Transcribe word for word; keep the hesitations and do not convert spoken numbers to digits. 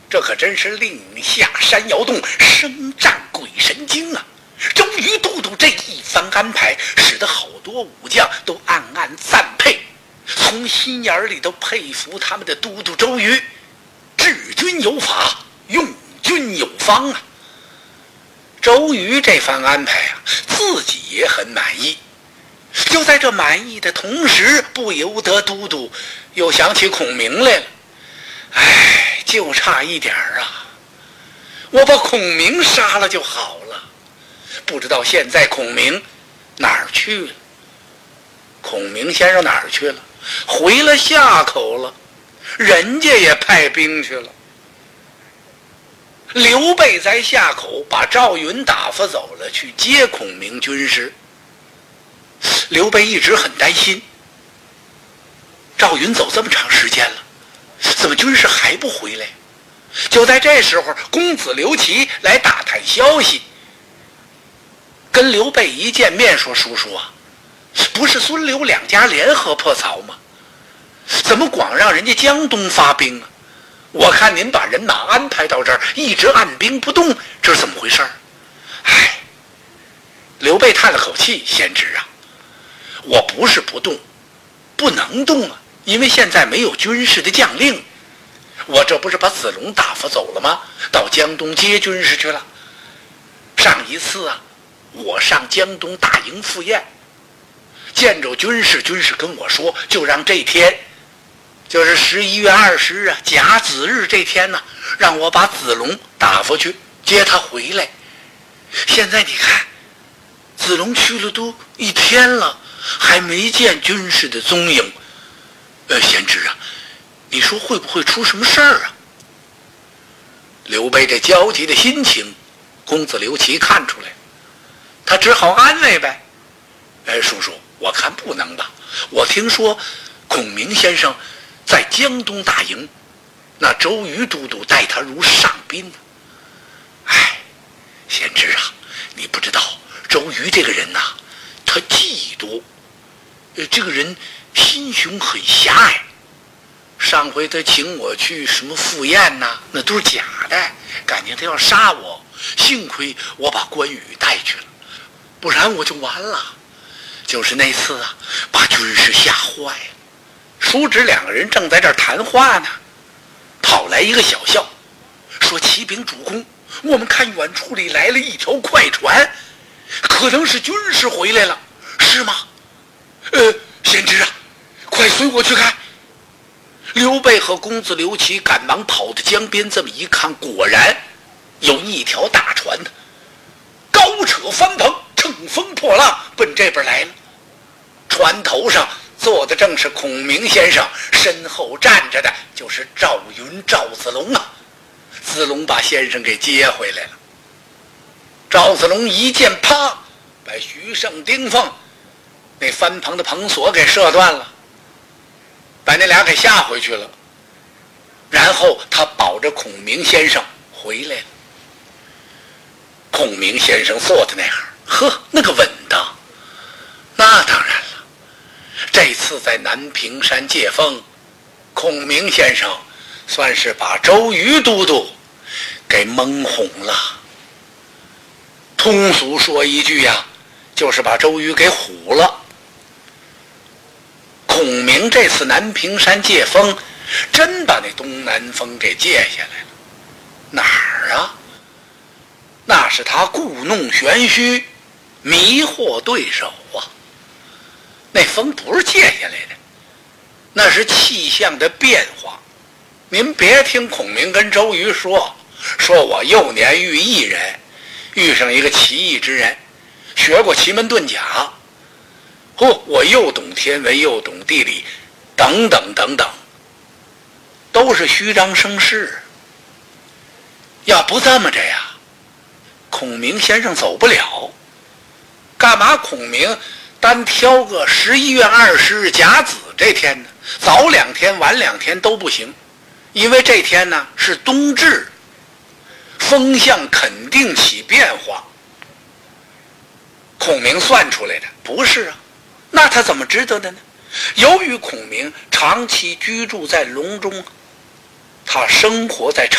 这可真是令下山摇动，声战鬼神惊啊！周瑜都督这一番安排，使得好多武将都暗暗赞佩，从心眼里都佩服他们的都督周瑜，治军有法，用军有方啊！周瑜这番安排啊，自己也很满意。就在这满意的同时，不由得都督又想起孔明来了。哎，就差一点啊，我把孔明杀了就好了。不知道现在孔明哪儿去了？孔明先生哪儿去了？回了夏口了，人家也派兵去了。刘备在夏口把赵云打发走了，去接孔明军师。刘备一直很担心，赵云走这么长时间了，怎么军师还不回来？就在这时候，公子刘琦来打探消息，跟刘备一见面说：“叔叔啊，不是孙刘两家联合破曹吗？怎么光让人家江东发兵啊？我看您把人马安排到这儿，一直按兵不动，这是怎么回事？”哎，刘备叹了口气：“贤侄啊，我不是不动，不能动啊，因为现在没有军事的将令。我这不是把子龙打发走了吗？到江东接军师去了。上一次啊，我上江东大营赴宴，见着军师，军师跟我说，就让这天，就是十一月二十日啊，甲子日这天呢、啊，让我把子龙打发去接他回来。现在你看，子龙去了都一天了，还没见军师的踪影。呃，贤侄啊，你说会不会出什么事儿啊？”刘备这焦急的心情，公子刘琦看出来，他只好安慰呗：“哎，叔叔，我看不能吧。我听说孔明先生在江东大营，那周瑜都督待他如上宾呢。哎，贤侄啊，你不知道周瑜这个人呐、啊，他嫉妒，呃，这个人心胸很狭隘。上回他请我去什么赴宴呐、啊，那都是假的，感情他要杀我。幸亏我把关羽带去了，不然我就完了。就是那次啊，把军师吓坏了。”叔侄两个人正在这儿谈话呢，跑来一个小校，说：“启禀主公，我们看远处里来了一条快船，可能是军师回来了，是吗？”“呃，贤侄啊，快随我去看。”刘备和公子刘琦赶忙跑到江边，这么一看，果然有一条大船，高扯帆篷，乘风破浪，奔这边来了。船头上坐的正是孔明先生，身后站着的就是赵云、赵子龙啊。子龙把先生给接回来了。赵子龙一箭，啪，把徐盛、丁奉那帆篷的篷索给射断了，把那俩给吓回去了。然后他保着孔明先生回来了。孔明先生坐在那儿，呵，那个稳当。那当然了，这次在南屏山借风，孔明先生算是把周瑜都督给蒙红了。通俗说一句呀、啊，就是把周瑜给唬了。孔明这次南屏山借风，真把那东南风给借下来了。哪儿啊？那是他故弄玄虚，迷惑对手啊。那风不是借下来的，那是气象的变化。您别听孔明跟周瑜说，说我幼年遇异人，遇上一个奇异之人，学过奇门遁甲，嚯，我又懂天文又懂地理，等等等等，都是虚张声势。要不这么着呀，孔明先生走不了。干嘛孔明单挑个十一月二十日甲子这天呢？早两天晚两天都不行，因为这天呢是冬至，风向肯定起变化。孔明算出来的不是啊，那他怎么知道的呢？由于孔明长期居住在隆中，他生活在